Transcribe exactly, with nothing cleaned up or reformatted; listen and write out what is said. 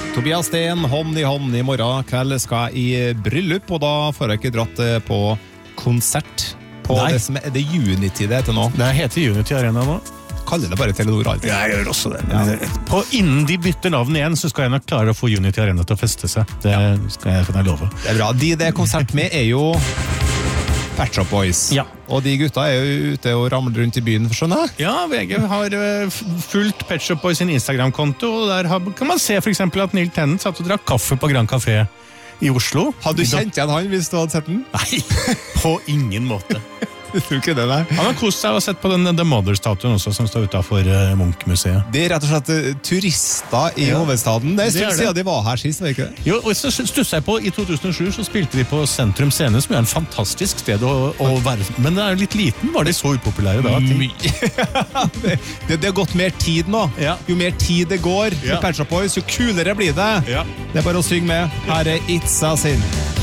Tobias Sten, hånd i hånd i morgen kveld skal jeg i bryllup, og da får jeg ikke dratt på konsert på Nei. det som er det Unity det heter nå. Det heter Unity Arena nå. Kaller det bare Telenor alltid. Ja, jeg gjør også det. Men ja. På, innen de bytter navn igjen, så skal jeg nok klare å få Unity Arena til å feste seg. Det ja. skal jeg, kan jeg love. Det er bra. De det er konsert med er jo Pet Shop Boys. Ja. Og de gutta er jo ute og ramler rundt i byen, skjønner jeg? Ja, V G har fulgt Pet Shop Boys sin Instagram-konto, og der kan man se for eksempel at Neil Tennant satt og drakk kaffe på Grand Café i Oslo. Hadde du kjent igjen han hvis du hadde sett den? Nei, på ingen måte. Jeg tror ikke det der. Han har kost seg og sett på den The Mother-statuen også, som står utenfor uh, Munch-museet. Det er rett og slett uh, turister i ja. hovedstaden. Det er stort siden de var her sist, var ikke det? Jo, og så stusset jeg på, i to tusen og sju så spilte de på Sentrum Scene, som er en fantastisk sted å, å være. Men det er jo litt liten, var de så upopulære da? det, det, det har gått mer tid nå. Ja. Jo mer tid det går med ja. Pet Shop Boys, jo kulere blir det. Ja. Det er bare å synge med. Her er It's a Sin.